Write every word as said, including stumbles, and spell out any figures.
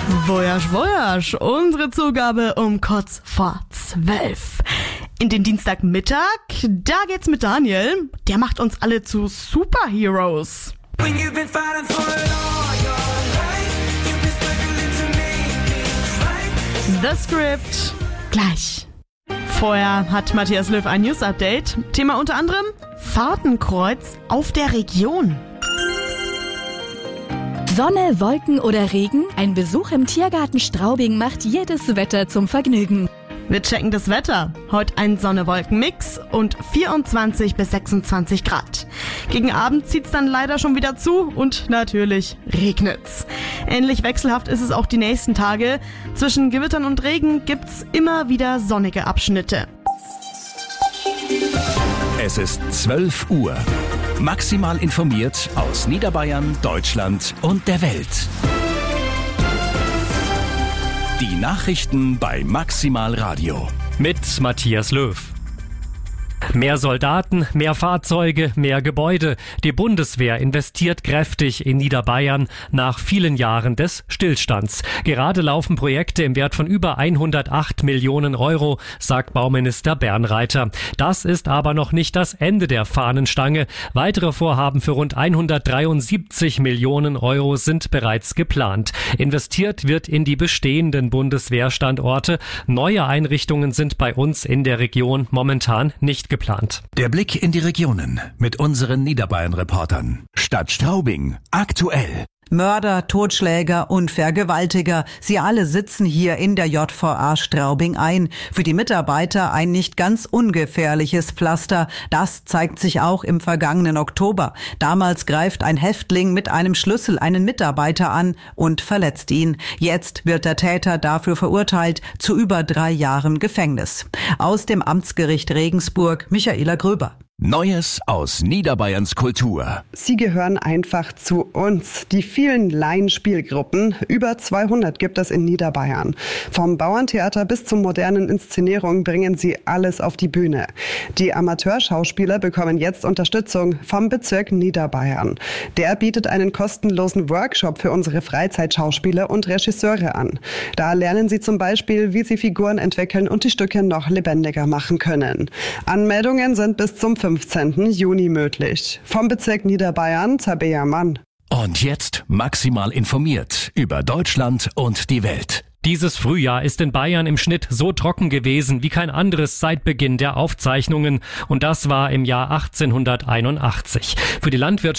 Voyage, Voyage, unsere Zugabe um kurz vor zwölf. In den Dienstagmittag, da geht's mit Daniel. Der macht uns alle zu Superheroes. The Script gleich. Vorher hat Matthias Löw ein News-Update. Thema unter anderem Fahrtenkreuz auf der Region. Sonne, Wolken oder Regen? Ein Besuch im Tiergarten Straubing macht jedes Wetter zum Vergnügen. Wir checken das Wetter. Heute ein Sonne-Wolken-Mix und vierundzwanzig bis sechsundzwanzig Grad. Gegen Abend zieht's dann leider schon wieder zu und natürlich regnet's. Ähnlich wechselhaft ist es auch die nächsten Tage. Zwischen Gewittern und Regen gibt's immer wieder sonnige Abschnitte. Es ist zwölf Uhr. Maximal informiert aus Niederbayern, Deutschland und der Welt. Die Nachrichten bei Maximal Radio. Mit Matthias Löw. Mehr Soldaten, mehr Fahrzeuge, mehr Gebäude. Die Bundeswehr investiert kräftig in Niederbayern nach vielen Jahren des Stillstands. Gerade laufen Projekte im Wert von über hundertacht Millionen Euro, sagt Bauminister Bernreiter. Das ist aber noch nicht das Ende der Fahnenstange. Weitere Vorhaben für rund hundertdreiundsiebzig Millionen Euro sind bereits geplant. Investiert wird in die bestehenden Bundeswehrstandorte. Neue Einrichtungen sind bei uns in der Region momentan nicht geplant. Der Blick in die Regionen mit unseren Niederbayern-Reportern. Stadt Straubing aktuell. Mörder, Totschläger und Vergewaltiger, sie alle sitzen hier in der J V A Straubing ein. Für die Mitarbeiter ein nicht ganz ungefährliches Pflaster. Das zeigt sich auch im vergangenen Oktober. Damals greift ein Häftling mit einem Schlüssel einen Mitarbeiter an und verletzt ihn. Jetzt wird der Täter dafür verurteilt zu über drei Jahren Gefängnis. Aus dem Amtsgericht Regensburg, Michaela Gröber. Neues aus Niederbayerns Kultur. Sie gehören einfach zu uns. Die vielen Laienspielgruppen, über zweihundert gibt es in Niederbayern. Vom Bauerntheater bis zur modernen Inszenierung bringen sie alles auf die Bühne. Die Amateurschauspieler bekommen jetzt Unterstützung vom Bezirk Niederbayern. Der bietet einen kostenlosen Workshop für unsere Freizeitschauspieler und Regisseure an. Da lernen sie zum Beispiel, wie sie Figuren entwickeln und die Stücke noch lebendiger machen können. Anmeldungen sind bis zum fünfzehnten Juni möglich. Vom Bezirk Niederbayern, Tabea Mann. Und jetzt maximal informiert über Deutschland und die Welt. Dieses Frühjahr ist in Bayern im Schnitt so trocken gewesen wie kein anderes seit Beginn der Aufzeichnungen. Und das war im Jahr achtzehnhunderteinundachtzig. Für die Landwirtschaft